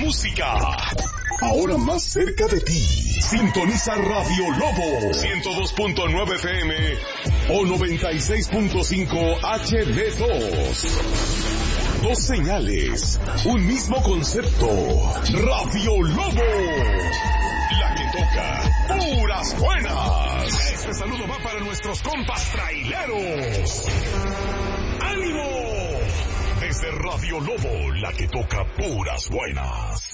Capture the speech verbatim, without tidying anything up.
música. Ahora más cerca de ti. Sintoniza Radio Lobo ciento dos punto nueve F M o noventa y seis punto cinco H D dos. Dos señales, un mismo concepto. Radio Lobo, la que toca puras buenas. Este saludo va para nuestros compas traileros. ¡Ánimo! Desde Radio Lobo, la que toca puras buenas.